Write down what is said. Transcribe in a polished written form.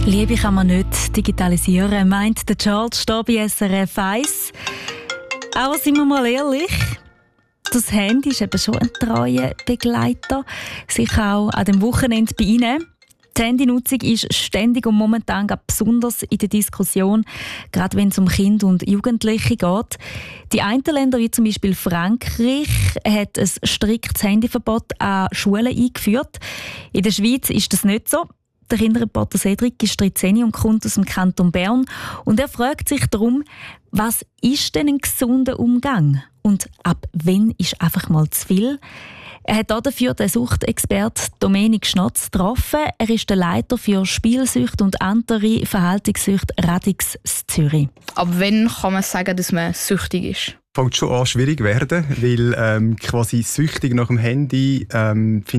Liebe kann man nicht digitalisieren, meint der Charles hier bei SRF 1. Aber sind wir mal ehrlich, das Handy ist eben schon ein treuer Begleiter, sicher auch an dem Wochenende bei Ihnen. Die Handynutzung ist ständig und momentan besonders in der Diskussion, gerade wenn es um Kinder und Jugendliche geht. Die einen Länder, wie zum Beispiel Frankreich, hat ein striktes Handyverbot an Schulen eingeführt. In der Schweiz ist das nicht so. Der Kinderreporter Cedric ist 13 und kommt aus dem Kanton Bern. Und er fragt sich darum, was ist denn ein gesunder Umgang? Und ab wann ist einfach mal zu viel? Er hat dafür den Suchtexperten Dominik Schnotz getroffen. Er ist der Leiter für Spielsucht und andere Verhaltenssüchte Radix Zürich. Ab wann kann man sagen, dass man süchtig ist? Fängt schon an schwierig werden, weil quasi süchtig nach dem Handy